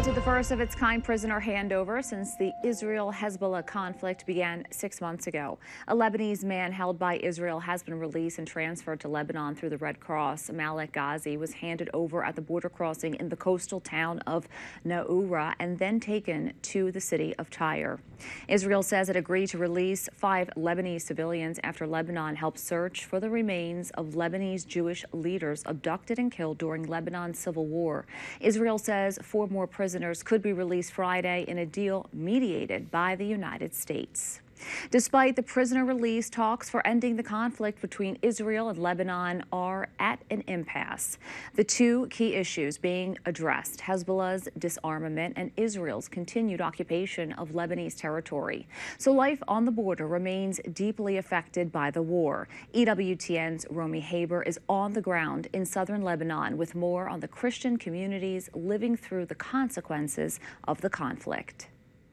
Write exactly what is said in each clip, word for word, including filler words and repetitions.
To the first of its kind prisoner handover since the Israel-Hezbollah conflict began six months ago. A Lebanese man held by Israel has been released and transferred to Lebanon through the Red Cross. Malek Ghazi was handed over at the border crossing in the coastal town of Naoura and then taken to the city of Tyre. Israel says it agreed to release five Lebanese civilians after Lebanon helped search for the remains of Lebanese Jewish leaders abducted and killed during Lebanon's civil war. Israel says four more prisoners could be released Friday in a deal mediated by the United States. Despite the prisoner release, talks for ending the conflict between Israel and Lebanon are at an impasse. The two key issues being addressed: Hezbollah's disarmament and Israel's continued occupation of Lebanese territory. So life on the border remains deeply affected by the war. E W T N's Romy Haber is on the ground in southern Lebanon with more on the Christian communities living through the consequences of the conflict.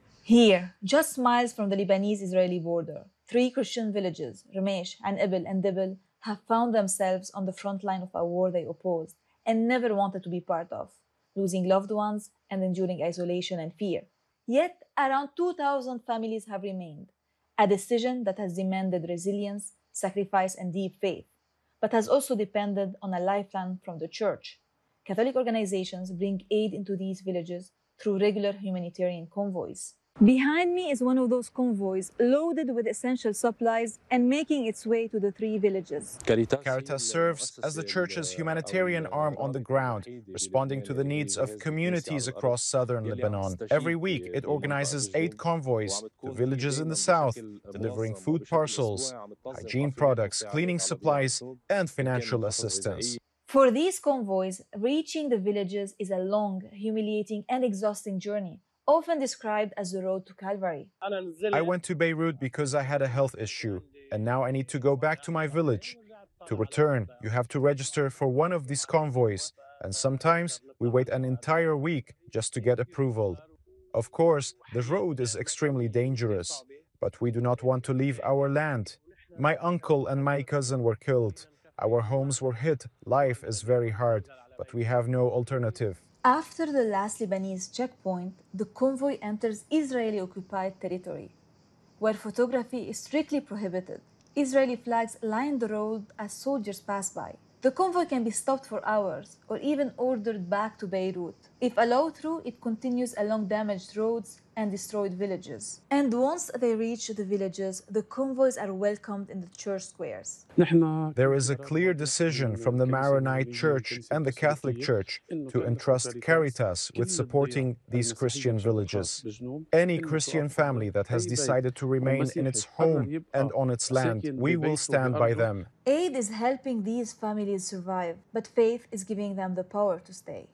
Here, just miles from the Lebanese-Israeli border, three Christian villages, Ramesh and Ibil and Dibil, have found themselves on the front line of a war they opposed and never wanted to be part of, losing loved ones and enduring isolation and fear. Yet, around two thousand families have remained, a decision that has demanded resilience, sacrifice, and deep faith, but has also depended on a lifeline from the church. Catholic organizations bring aid into these villages through regular humanitarian convoys. Behind me is one of those convoys loaded with essential supplies and making its way to the three villages. Caritas serves as the church's humanitarian arm on the ground, responding to the needs of communities across southern Lebanon. Every week, it organizes eight convoys to villages in the south, delivering food parcels, hygiene products, cleaning supplies, and financial assistance. For these convoys, reaching the villages is a long, humiliating, and exhausting journey, often described as the road to Calvary. I went to Beirut because I had a health issue, and now I need to go back to my village. To return, you have to register for one of these convoys, and sometimes we wait an entire week just to get approval. Of course, the road is extremely dangerous, but we do not want to leave our land. My uncle and my cousin were killed. Our homes were hit. Life is very hard, but we have no alternative. After the last Lebanese checkpoint, the convoy enters Israeli-occupied territory, where photography is strictly prohibited. Israeli flags line the road as soldiers pass by. The convoy can be stopped for hours or even ordered back to Beirut. If allowed through, it continues along damaged roads and destroyed villages. And once they reach the villages, the convoys are welcomed in the church squares. There is a clear decision from the Maronite Church and the Catholic Church to entrust Caritas with supporting these Christian villages. Any Christian family that has decided to remain in its home and on its land, we will stand by them. Aid is helping these families survive, but faith is giving them the power to stay.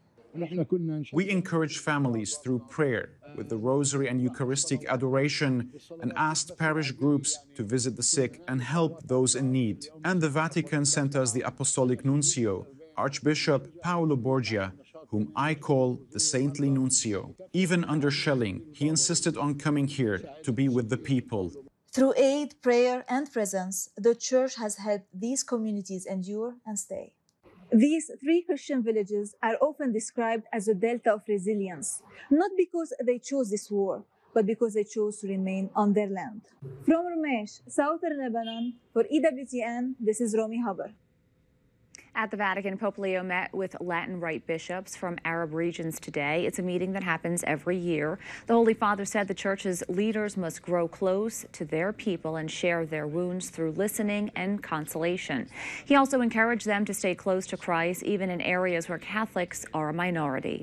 We encourage families through prayer, with the Rosary and Eucharistic adoration, and asked parish groups to visit the sick and help those in need. And the Vatican sent us the Apostolic Nuncio, Archbishop Paolo Borgia, whom I call the Saintly Nuncio. Even under shelling, he insisted on coming here to be with the people. Through aid, prayer, and presence, the Church has helped these communities endure and stay. These three Christian villages are often described as a delta of resilience, not because they chose this war, but because they chose to remain on their land. From Ramesh, southern Lebanon, for E W T N, this is Romy Haber. At the Vatican, Pope Leo met with Latin Rite bishops from Arab regions today. It's a meeting that happens every year. The Holy Father said the Church's leaders must grow close to their people and share their wounds through listening and consolation. He also encouraged them to stay close to Christ, even in areas where Catholics are a minority.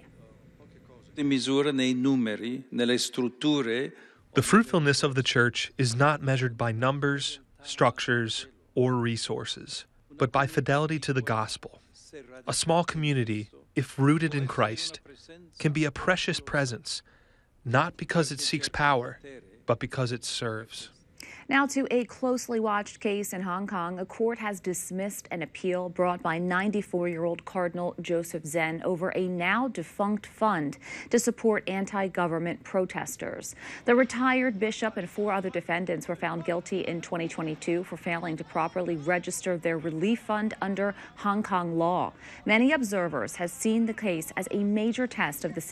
The fruitfulness of the Church is not measured by numbers, structures, or resources, but by fidelity to the gospel. A small community, if rooted in Christ, can be a precious presence, not because it seeks power, but because it serves. Now to a closely watched case in Hong Kong. A court has dismissed an appeal brought by ninety-four-year-old Cardinal Joseph Zen over a now-defunct fund to support anti-government protesters. The retired bishop and four other defendants were found guilty in twenty twenty-two for failing to properly register their relief fund under Hong Kong law. Many observers have seen the case as a major test of the